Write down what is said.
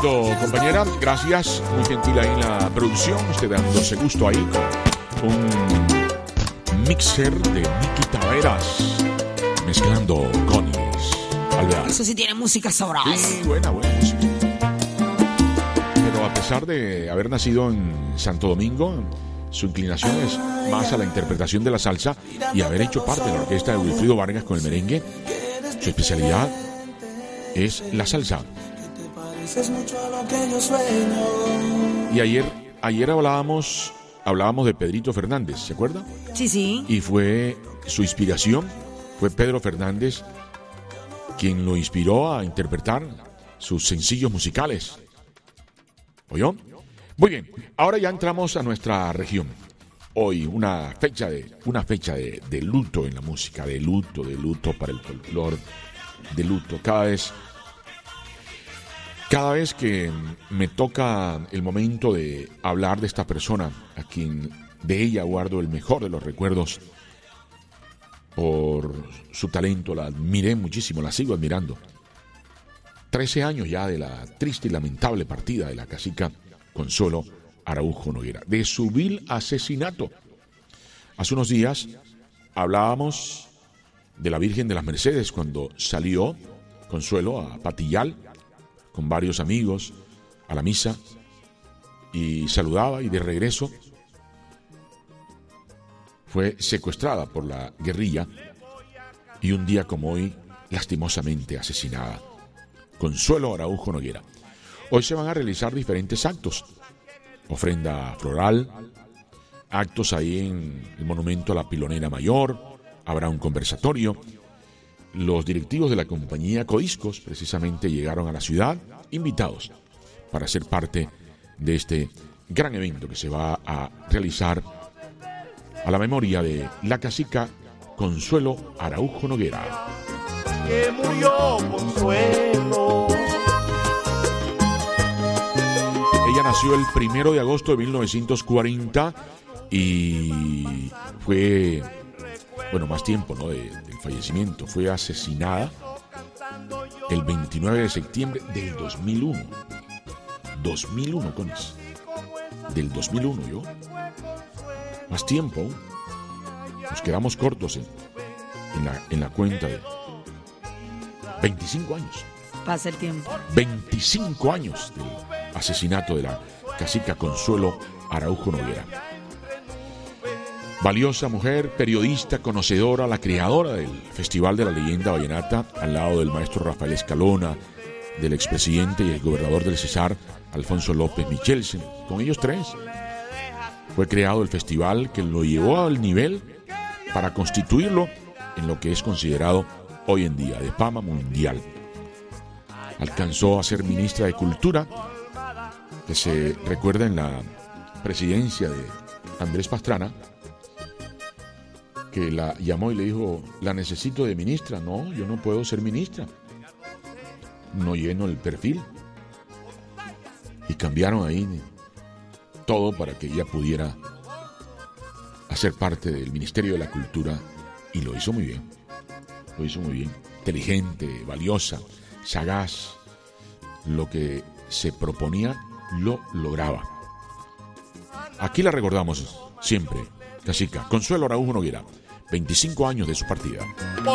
Perfecto, compañera. Gracias. Muy gentil ahí en la producción. Usted dándose gusto ahí con un mixer de Nicky Taveras mezclando Conis Alvear. Eso sí tiene música sabrosa. Sí, buena música. Pero a pesar de haber nacido en Santo Domingo, su inclinación es más a la interpretación de la salsa y haber hecho parte de la orquesta de Wilfrido Vargas con el merengue. Su especialidad es la salsa. Y ayer hablábamos de Pedrito Fernández, ¿se acuerda? Sí, sí. Y fue su inspiración, fue Pedro Fernández quien lo inspiró a interpretar sus sencillos musicales. ¿Oyó? Muy bien, ahora ya entramos a nuestra región. Hoy una fecha de luto en la música, de luto para el folclore, de luto. Cada vez que me toca el momento de hablar de esta persona, a quien de ella guardo el mejor de los recuerdos, por su talento, la admiré muchísimo, la sigo admirando. 13 años ya de la triste y lamentable partida de la cacica Consuelo Araujo Noguera, de su vil asesinato. Hace unos días hablábamos de la Virgen de las Mercedes cuando salió Consuelo a Patillal con varios amigos a la misa y saludaba, y de regreso fue secuestrada por la guerrilla y un día como hoy lastimosamente asesinada. Consuelo Araujo Noguera. Hoy se van a realizar diferentes actos, ofrenda floral, actos ahí en el monumento a la Pilonera Mayor, habrá un conversatorio. Los directivos de la compañía Codiscos precisamente llegaron a la ciudad invitados para ser parte de este gran evento que se va a realizar a la memoria de la cacica Consuelo Araujo Noguera. Que murió Consuelo. Ella nació el 1 de agosto de 1940 y fue, más tiempo, ¿no?, del fallecimiento. Fue asesinada el 29 de septiembre del 2001. 2001, Conis. Del 2001, yo. Más tiempo. Nos quedamos cortos en la cuenta de 25 años. Pasa el tiempo. 25 años del asesinato de la cacica Consuelo Araujo Noguera. Valiosa mujer, periodista, conocedora, la creadora del Festival de la Leyenda Vallenata, al lado del maestro Rafael Escalona, del expresidente y el gobernador del Cesar, Alfonso López Michelsen. Con ellos tres fue creado el festival que lo llevó al nivel para constituirlo en lo que es considerado hoy en día de fama mundial. Alcanzó a ser ministra de Cultura, que se recuerda en la presidencia de Andrés Pastrana, que la llamó y le dijo: la necesito de ministra. No, yo no puedo ser ministra, no lleno el perfil. Y cambiaron ahí todo para que ella pudiera hacer parte del Ministerio de la Cultura, y lo hizo muy bien. Lo hizo muy bien. Inteligente, valiosa, sagaz. Lo que se proponía lo lograba. Aquí la recordamos siempre, cacica Consuelo Araujo Noguera, 25 años de su partida.